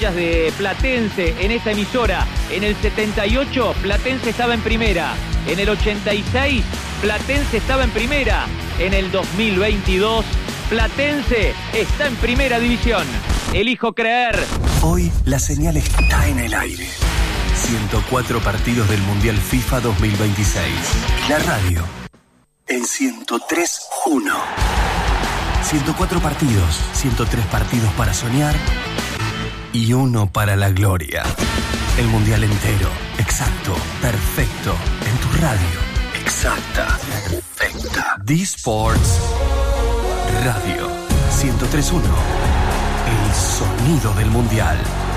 hinchas de Platense en esta emisora. En el 78, Platense estaba en primera. En el 86, Platense estaba en primera. En el 2022, Platense está en primera división. Elijo creer. Hoy la señal está en el aire. 104 partidos del Mundial FIFA 2026. La radio en 103.1. 104 partidos, 103 partidos para soñar y uno para la gloria. El Mundial entero, exacto, perfecto, en tu radio. Exacta, perfecta. D-Sports Radio 103.1. El sonido del Mundial.